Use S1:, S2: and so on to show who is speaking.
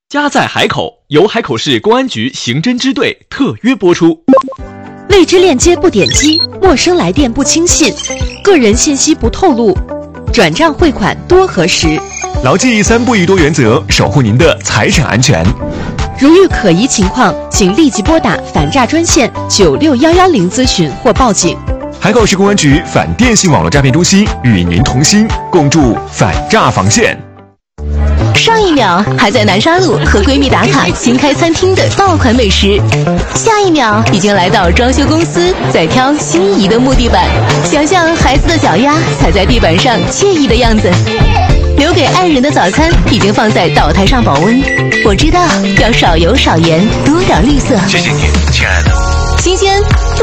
S1: 家在海口，由海口市公安局刑侦支队特约播出。
S2: 未知链接不点击，陌生来电不轻信，个人信息不透露，转账汇款多核实。
S3: 牢记3不1多原则，守护您的财产安全。
S2: 如遇可疑情况，请立即拨打反诈专线96110咨询或报警。
S3: 海口市公安局反电信网络诈骗中心与您同心，共筑反诈防线。
S4: 上一秒还在南沙路和闺蜜打卡新开餐厅的爆款美食，下一秒已经来到装修公司在挑心仪的木地板，想象孩子的脚丫踩在地板上惬意的样子。留给爱人的早餐已经放在岛台上保温，我知道要少油少盐，多点绿色。
S3: 谢谢你，亲爱的。
S4: 新鲜